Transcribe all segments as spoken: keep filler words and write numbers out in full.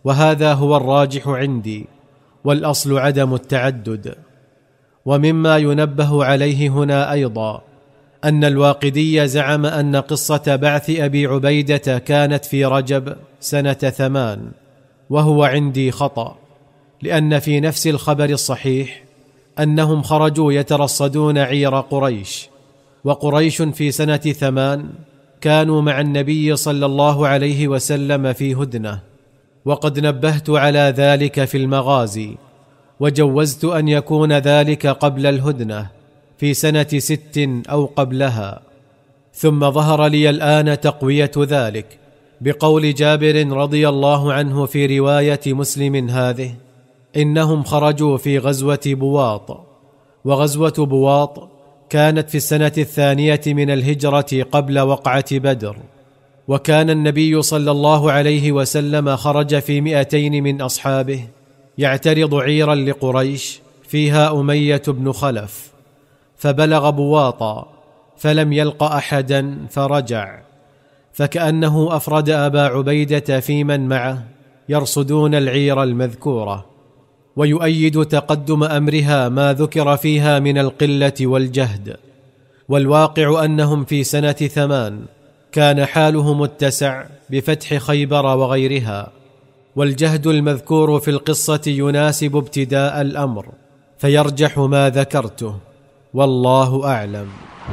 وهذا هو الراجح عندي، والأصل عدم التعدد. ومما ينبه عليه هنا أيضا أن الواقدي زعم أن قصة بعث أبي عبيدة كانت في رجب سنة ثمان، وهو عندي خطأ، لأن في نفس الخبر الصحيح أنهم خرجوا يترصدون عير قريش، وقريش في سنة ثمان كانوا مع النبي صلى الله عليه وسلم في هدنة، وقد نبهت على ذلك في المغازي، وجوزت أن يكون ذلك قبل الهدنة في سنة ست أو قبلها. ثم ظهر لي الآن تقوية ذلك بقول جابر رضي الله عنه في رواية مسلم هذه: إنهم خرجوا في غزوة بواط، وغزوة بواط كانت في السنة الثانية من الهجرة قبل وقعة بدر، وكان النبي صلى الله عليه وسلم خرج في مئتين من أصحابه يعترض عيرا لقريش فيها أمية بن خلف، فبلغ بواطا فلم يلق أحدا فرجع، فكأنه أفرد أبا عبيدة في من معه يرصدون العير المذكورة. ويؤيد تقدم أمرها ما ذكر فيها من القلة والجهد، والواقع أنهم في سنة ثمان كان حالهم متسع بفتح خيبر وغيرها، والجهد المذكور في القصة يناسب ابتداء الأمر، فيرجح ما ذكرته، والله أعلم.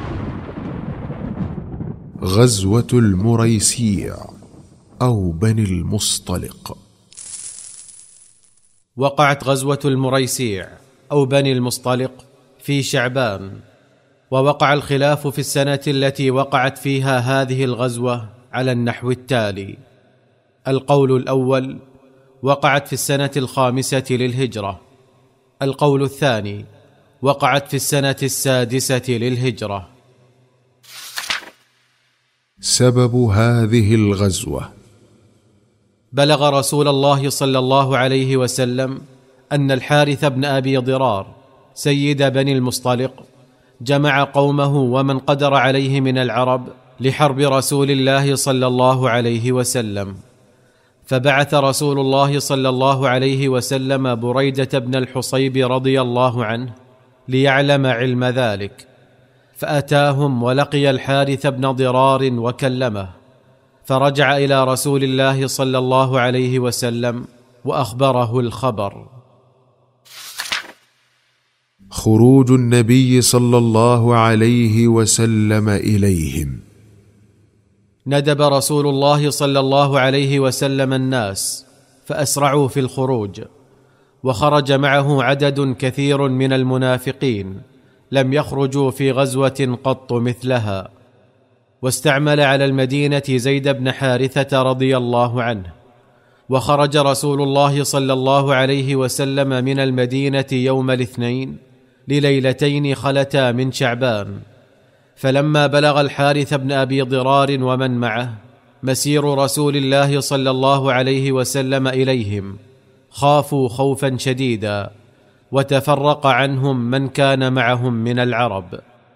غزوة المريسيع أو بني المصطلق. وقعت غزوة المريسيع أو بني المصطلق في شعبان، ووقع الخلاف في السنة التي وقعت فيها هذه الغزوة على النحو التالي: القول الأول: وقعت في السنة الخامسة للهجرة. القول الثاني: وقعت في السنة السادسة للهجرة. سبب هذه الغزوة: بلغ رسول الله صلى الله عليه وسلم أن الحارث بن أبي ضرار سيد بني المصطلق جمع قومه ومن قدر عليه من العرب لحرب رسول الله صلى الله عليه وسلم، فبعث رسول الله صلى الله عليه وسلم بريدة بن الحصيب رضي الله عنه ليعلم علم ذلك، فأتاهم ولقي الحارث بن ضرار وكلمه، فرجع إلى رسول الله صلى الله عليه وسلم وأخبره الخبر. خروج النبي صلى الله عليه وسلم إليهم. ندب رسول الله صلى الله عليه وسلم الناس فأسرعوا في الخروج، وخرج معه عدد كثير من المنافقين لم يخرجوا في غزوة قط مثلها، واستعمل على المدينة زيد بن حارثة رضي الله عنه، وخرج رسول الله صلى الله عليه وسلم من المدينة يوم الاثنين لليلتين خلتا من شعبان، فلما بلغ الحارث بن أبي ضرار ومن معه مسير رسول الله صلى الله عليه وسلم إليهم خافوا خوفا شديدا، وتفرق عنهم من كان معهم من العرب.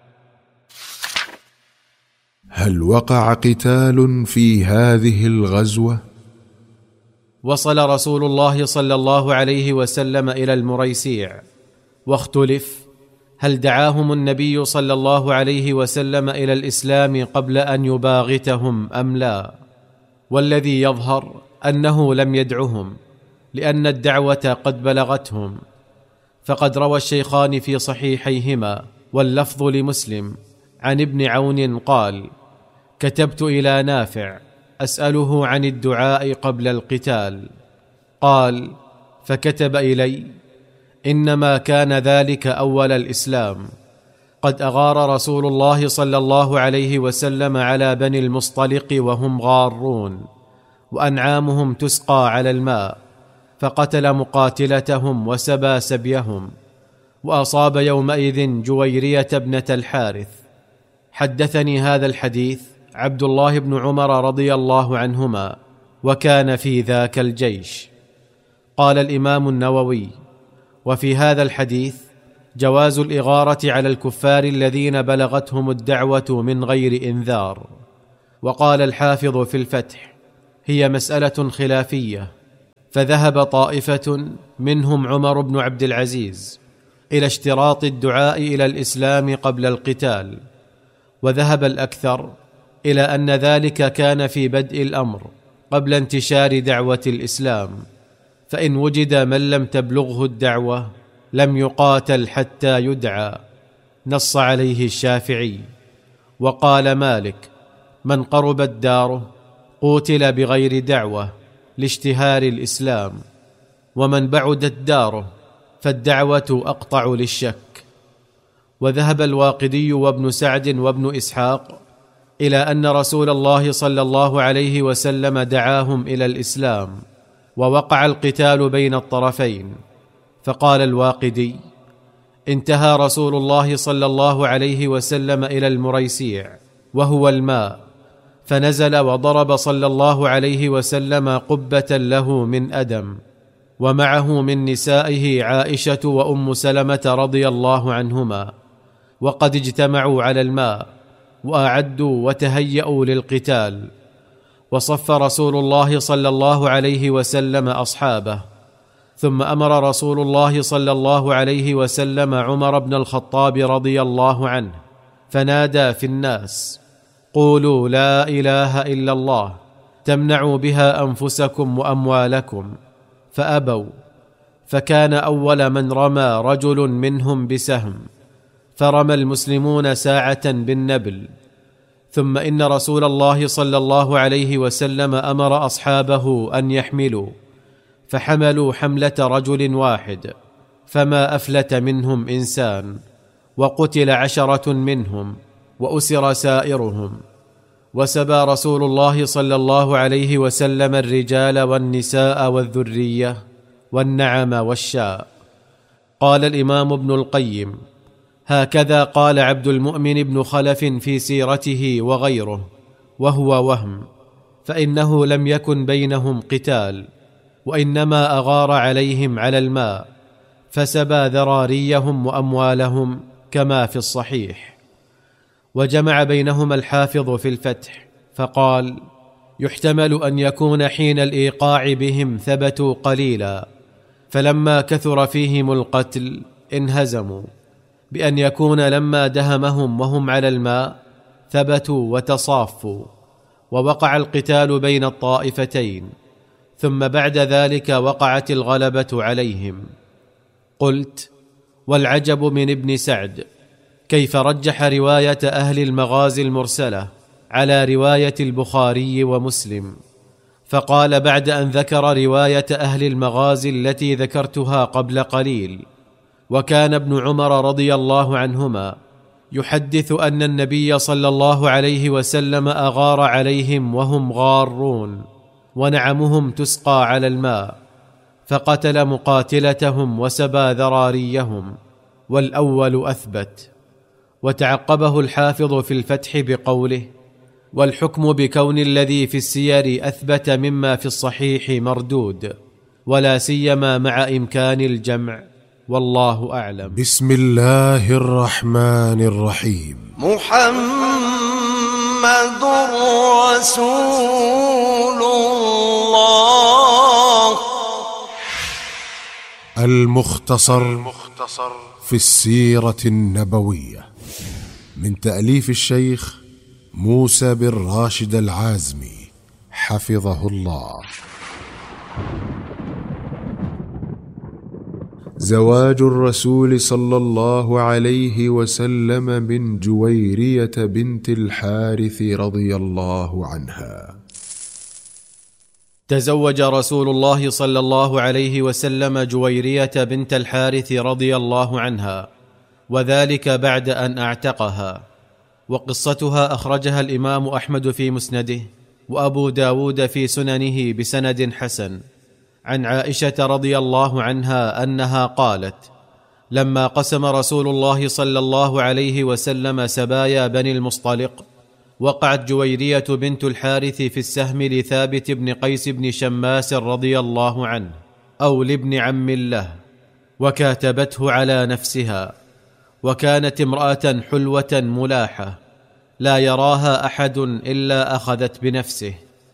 هل وقع قتال في هذه الغزوة؟ وصل رسول الله صلى الله عليه وسلم إلى المريسيع، واختلف هل دعاهم النبي صلى الله عليه وسلم إلى الإسلام قبل أن يباغتهم أم لا، والذي يظهر أنه لم يدعهم، لأن الدعوة قد بلغتهم، فقد روى الشيخان في صحيحيهما واللفظ لمسلم عن ابن عون قال: كتبت إلى نافع أسأله عن الدعاء قبل القتال، قال: فكتب إلي: إنما كان ذلك أول الإسلام، قد أغار رسول الله صلى الله عليه وسلم على بني المصطلق وهم غارون، وأنعامهم تسقى على الماء، فقتل مقاتلتهم وسبى سبيهم، وأصاب يومئذ جويرية ابنة الحارث. حدثني هذا الحديث عبد الله بن عمر رضي الله عنهما، وكان في ذاك الجيش. قال الإمام النووي: وفي هذا الحديث جواز الإغارة على الكفار الذين بلغتهم الدعوة من غير إنذار. وقال الحافظ في الفتح: هي مسألة خلافية، فذهب طائفة منهم عمر بن عبد العزيز إلى اشتراط الدعاء إلى الإسلام قبل القتال، وذهب الأكثر إلى أن ذلك كان في بدء الأمر قبل انتشار دعوة الإسلام، فإن وجد من لم تبلغه الدعوة لم يقاتل حتى يدعى، نص عليه الشافعي. وقال مالك: من قربت داره قوتل بغير دعوة لاشتهار الإسلام، ومن بعدت داره فالدعوة أقطع للشك. وذهب الواقدي وابن سعد وابن إسحاق إلى أن رسول الله صلى الله عليه وسلم دعاهم إلى الإسلام، ووقع القتال بين الطرفين. فقال الواقدي: انتهى رسول الله صلى الله عليه وسلم إلى المريسيع وهو الماء، فنزل وضرب صلى الله عليه وسلم قبة له من أدم، ومعه من نسائه عائشة وأم سلمة رضي الله عنهما، وقد اجتمعوا على الماء وأعدوا وتهيأوا للقتال. وصف رسول الله صلى الله عليه وسلم أصحابه، ثم أمر رسول الله صلى الله عليه وسلم عمر بن الخطاب رضي الله عنه فنادى في الناس: قولوا لا إله إلا الله تمنعوا بها أنفسكم وأموالكم، فأبوا، فكان أول من رمى رجل منهم بسهم، فرمى المسلمون ساعة بالنبل. ثم إن رسول الله صلى الله عليه وسلم أمر أصحابه أن يحملوا، فحملوا حملة رجل واحد، فما أفلت منهم إنسان، وقتل عشرة منهم وأسر سائرهم. وسبى رسول الله صلى الله عليه وسلم الرجال والنساء والذرية والنعم والشاء. قال الإمام ابن القيم: هكذا قال عبد المؤمن بن خلف في سيرته وغيره، وهو وهم، فإنه لم يكن بينهم قتال، وإنما أغار عليهم على الماء، فسبى ذراريهم وأموالهم كما في الصحيح. وجمع بينهما الحافظ في الفتح فقال: يحتمل أن يكون حين الإيقاع بهم ثبتوا قليلا، فلما كثر فيهم القتل انهزموا، بأن يكون لما دهمهم وهم على الماء ثبتوا وتصافوا، ووقع القتال بين الطائفتين، ثم بعد ذلك وقعت الغلبة عليهم. قلت: والعجب من ابن سعد كيف رجح رواية أهل المغازي المرسلة على رواية البخاري ومسلم، فقال بعد أن ذكر رواية أهل المغازي التي ذكرتها قبل قليل: وكان ابن عمر رضي الله عنهما يحدث أن النبي صلى الله عليه وسلم أغار عليهم وهم غارون، ونعمهم تسقى على الماء، فقتل مقاتلتهم وسبى ذراريهم، والأول أثبت. وتعقبه الحافظ في الفتح بقوله: والحكم بكون الذي في السير أثبت مما في الصحيح مردود، ولا سيما مع إمكان الجمع، والله أعلم. بسم الله الرحمن الرحيم. محمد رسول الله. المختصر في السيرة النبوية، من تأليف الشيخ موسى بن راشد العازمي حفظه الله. زواج الرسول صلى الله عليه وسلم من جويرية بنت الحارث رضي الله عنها. تزوج رسول الله صلى الله عليه وسلم جويرية بنت الحارث رضي الله عنها، وذلك بعد أن أعتقها. وقصتها أخرجها الإمام أحمد في مسنده، وأبو داود في سننه بسند حسن، عن عائشة رضي الله عنها أنها قالت: لما قسم رسول الله صلى الله عليه وسلم سبايا بني المصطلق، وقعت جويرية بنت الحارث في السهم لثابت بن قيس بن شماس رضي الله عنه، أو لابن عم له، وكاتبته على نفسها، وكانت امرأة حلوة ملاحة لا يراها أحد إلا أخذت بنفسه،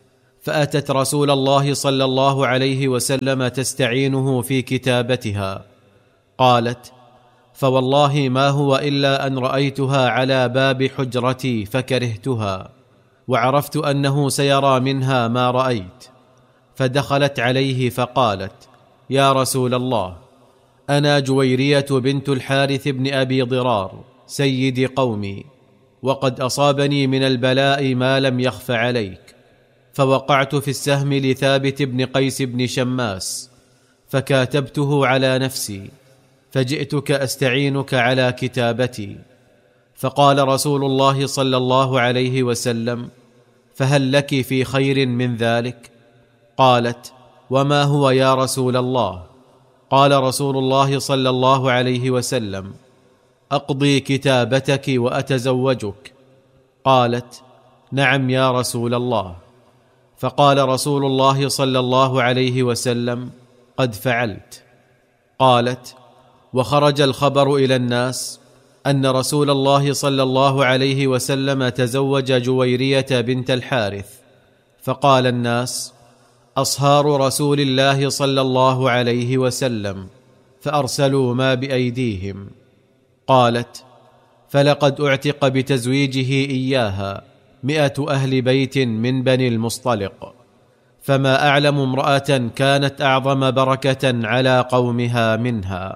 فأتت رسول الله صلى الله عليه وسلم تستعينه في كتابتها. قالت: فوالله ما هو إلا أن رأيتها على باب حجرتي فكرهتها، وعرفت أنه سيرى منها ما رأيت. فدخلت عليه فقالت: يا رسول الله، أنا جويرية بنت الحارث بن أبي ضرار سيد قومي، وقد أصابني من البلاء ما لم يخف عليك، فوقعت في السهم لثابت بن قيس بن شماس فكاتبته على نفسي، فجئتك أستعينك على كتابتي. فقال رسول الله صلى الله عليه وسلم: فهل لك في خير من ذلك؟ قالت: وما هو يا رسول الله؟ قال رسول الله صلى الله عليه وسلم: أقضي كتابتك وأتزوجك. قالت: نعم يا رسول الله. فقال رسول الله صلى الله عليه وسلم: قد فعلت. قالت: وخرج الخبر إلى الناس أن رسول الله صلى الله عليه وسلم تزوج جويرية بنت الحارث، فقال الناس: أصهار رسول الله صلى الله عليه وسلم، فأرسلوا ما بأيديهم. قالت: فلقد أعتق بتزويجه إياها مئة أهل بيت من بني المصطلق، فما أعلم امرأة كانت أعظم بركة على قومها منها.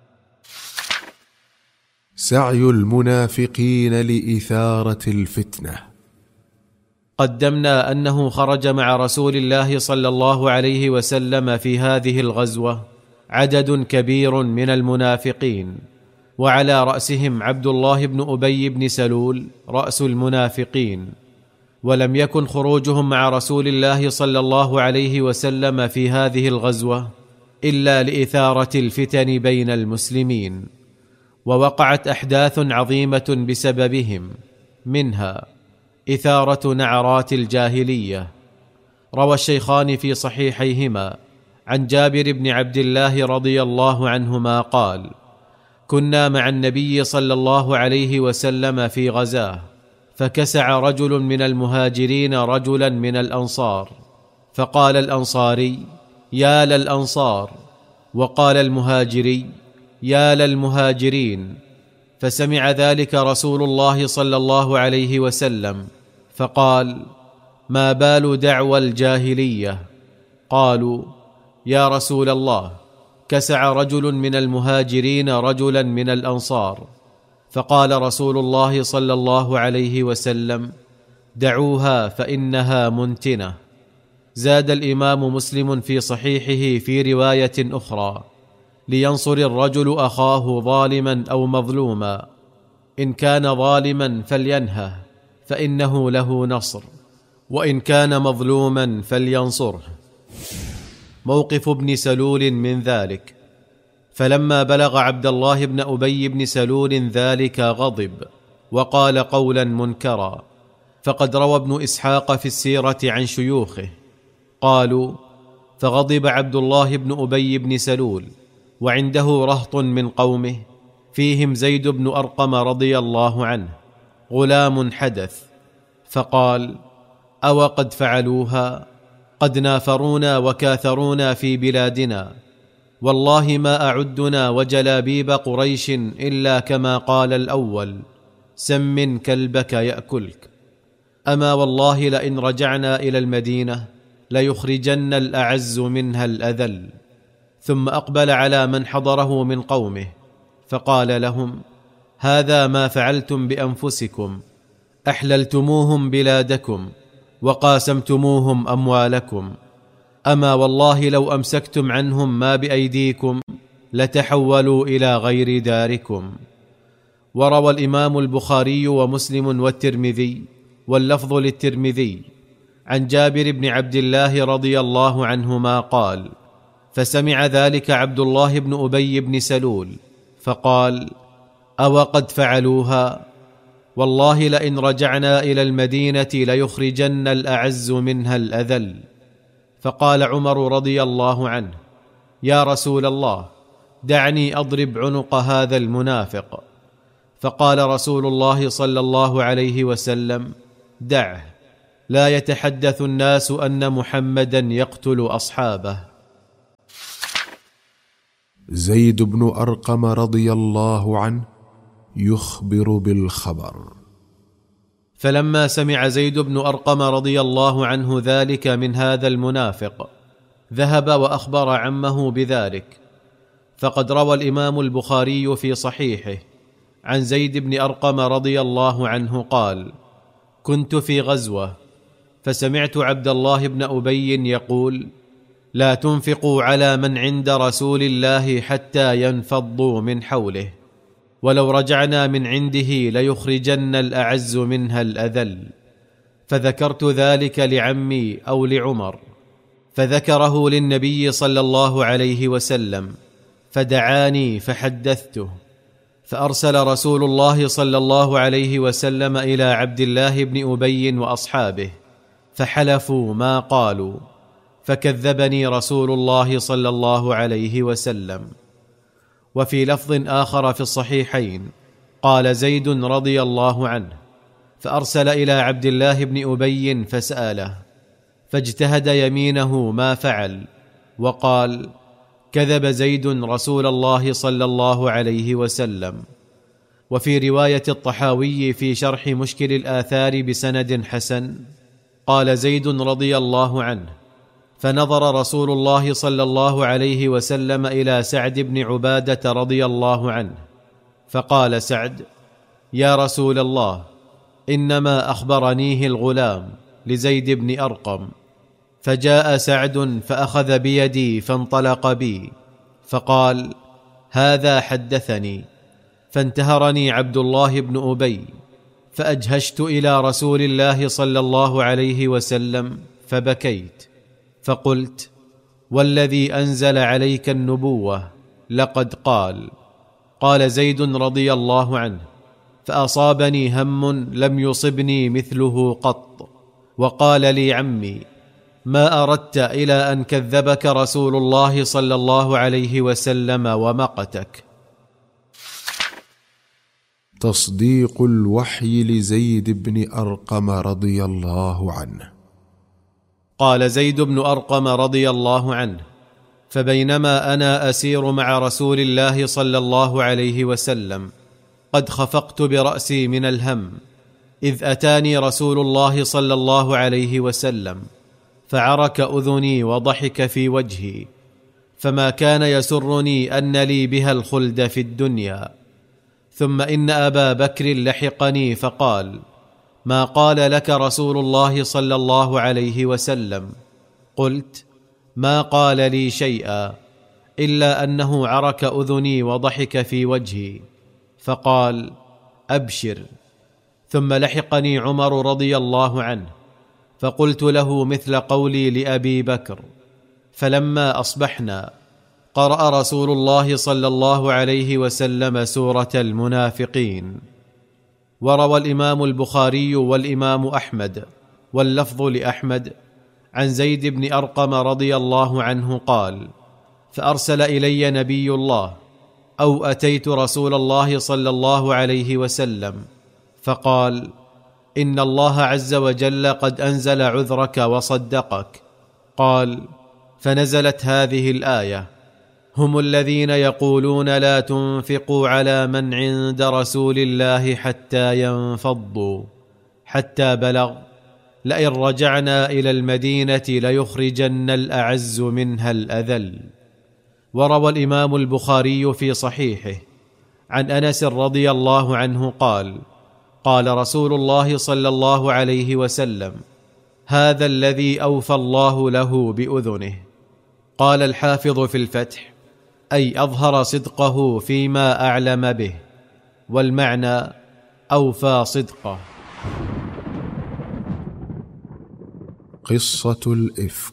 سعي المنافقين لإثارة الفتنة. قدمنا أنه خرج مع رسول الله صلى الله عليه وسلم في هذه الغزوة عدد كبير من المنافقين، وعلى رأسهم عبد الله بن أبي بن سلول رأس المنافقين. ولم يكن خروجهم مع رسول الله صلى الله عليه وسلم في هذه الغزوة إلا لإثارة الفتن بين المسلمين، ووقعت أحداث عظيمة بسببهم، منها إثارة نعرات الجاهلية. روى الشيخان في صحيحيهما عن جابر بن عبد الله رضي الله عنهما قال: كنا مع النبي صلى الله عليه وسلم في غزاه، فكسع رجل من المهاجرين رجلا من الأنصار، فقال الأنصاري: يا للأنصار، وقال المهاجري: يا للمهاجرين. فسمع ذلك رسول الله صلى الله عليه وسلم فقال: ما بال دعوى الجاهلية؟ قالوا: يا رسول الله، كسع رجل من المهاجرين رجلا من الأنصار. فقال رسول الله صلى الله عليه وسلم: دعوها فإنها منتنة. زاد الإمام مسلم في صحيحه في رواية أخرى: لينصر الرجل أخاه ظالما أو مظلوما، إن كان ظالما فلينهه فإنه له نصر، وإن كان مظلوما فلينصره. موقف ابن سلول من ذلك: فلما بلغ عبد الله بن أبي بن سلول ذلك غضب وقال قولا منكرا، فقد روى ابن إسحاق في السيرة عن شيوخه قالوا: فغضب عبد الله بن أبي بن سلول وعنده رهط من قومه فيهم زيد بن أرقم رضي الله عنه، غلام حدث، فقال: أو قد فعلوها؟ قد نافرونا وكاثرونا في بلادنا، والله ما أعدنا وجلابيب قريش إلا كما قال الأول: سم كلبك يأكلك. أما والله لئن رجعنا إلى المدينة ليخرجن الأعز منها الأذل. ثم أقبل على من حضره من قومه فقال لهم: هذا ما فعلتم بأنفسكم، أحللتموهم بلادكم وقاسمتموهم أموالكم، أما والله لو أمسكتم عنهم ما بأيديكم لتحولوا إلى غير داركم. وروى الإمام البخاري ومسلم والترمذي واللفظ للترمذي عن جابر بن عبد الله رضي الله عنهما قال: فسمع ذلك عبد الله بن أبي بن سلول فقال: أو قد فعلوها؟ والله لئن رجعنا إلى المدينة ليخرجن الأعز منها الأذل. فقال عمر رضي الله عنه: يا رسول الله، دعني أضرب عنق هذا المنافق. فقال رسول الله صلى الله عليه وسلم: دعه، لا يتحدث الناس أن محمدا يقتل أصحابه. زيد بن أرقم رضي الله عنه يخبر بالخبر. فلما سمع زيد بن أرقم رضي الله عنه ذلك من هذا المنافق ذهب وأخبر عمه بذلك. فقد روى الإمام البخاري في صحيحه عن زيد بن أرقم رضي الله عنه قال: كنت في غزوة فسمعت عبد الله بن أبي يقول: لا تنفقوا على من عند رسول الله حتى ينفضوا من حوله، ولو رجعنا من عنده ليخرجن الأعز منها الأذل. فذكرت ذلك لعمي أو لعمر، فذكره للنبي صلى الله عليه وسلم، فدعاني فحدثته، فأرسل رسول الله صلى الله عليه وسلم إلى عبد الله بن أبي وأصحابه فحلفوا ما قالوا، فكذبني رسول الله صلى الله عليه وسلم. وفي لفظ آخر في الصحيحين قال زيد رضي الله عنه: فأرسل إلى عبد الله بن أبي فسأله، فاجتهد يمينه ما فعل، وقال: كذب زيد رسول الله صلى الله عليه وسلم. وفي رواية الطحاوي في شرح مشكل الآثار بسند حسن قال زيد رضي الله عنه: فنظر رسول الله صلى الله عليه وسلم إلى سعد بن عبادة رضي الله عنه، فقال سعد: يا رسول الله، إنما أخبرنيه الغلام لزيد بن أرقم. فجاء سعد فأخذ بيدي فانطلق بي، فقال: هذا حدثني. فانتهرني عبد الله بن أبي، فأجهشت إلى رسول الله صلى الله عليه وسلم فبكيت، فقلت: والذي أنزل عليك النبوة لقد قال. قال زيد رضي الله عنه: فأصابني هم لم يصبني مثله قط. وقال لي عمي: ما أردت إلى أن كذبك رسول الله صلى الله عليه وسلم ومقتك. تصديق الوحي لزيد بن أرقم رضي الله عنه. قال زيد بن أرقم رضي الله عنه: فبينما أنا أسير مع رسول الله صلى الله عليه وسلم قد خفقت برأسي من الهم، إذ أتاني رسول الله صلى الله عليه وسلم فعرك أذني وضحك في وجهي، فما كان يسرني أن لي بها الخلد في الدنيا. ثم إن أبا بكر لحقني فقال: ما قال لك رسول الله صلى الله عليه وسلم؟ قلت: ما قال لي شيئا إلا أنه عرك أذني وضحك في وجهي. فقال: أبشر. ثم لحقني عمر رضي الله عنه، فقلت له مثل قولي لأبي بكر. فلما أصبحنا قرأ رسول الله صلى الله عليه وسلم سورة المنافقين. وروى الإمام البخاري والإمام أحمد واللفظ لأحمد عن زيد بن أرقم رضي الله عنه قال: فأرسل إلي نبي الله أو أتيت رسول الله صلى الله عليه وسلم فقال: إن الله عز وجل قد أنزل عذرك وصدقك. قال: فنزلت هذه الآية: هم الذين يقولون لا تنفقوا على من عند رسول الله حتى ينفضوا، حتى بلغ: لئن رجعنا إلى المدينة ليخرجن الأعز منها الأذل. وروى الإمام البخاري في صحيحه عن أنس رضي الله عنه قال: قال رسول الله صلى الله عليه وسلم: هذا الذي أوفى الله له بأذنه. قال الحافظ في الفتح: أي أظهر صدقه فيما أعلم به، والمعنى أوفى صدقه. قصة الإفك.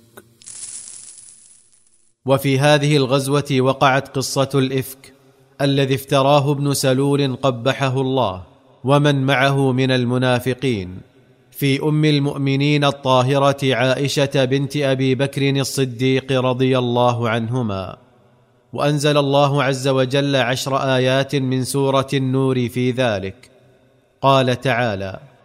وفي هذه الغزوة وقعت قصة الإفك الذي افتراه ابن سلول قبحه الله ومن معه من المنافقين في أم المؤمنين الطاهرة عائشة بنت أبي بكر الصديق رضي الله عنهما. وأنزل الله عز وجل عشر آيات من سورة النور في ذلك. قال تعالى: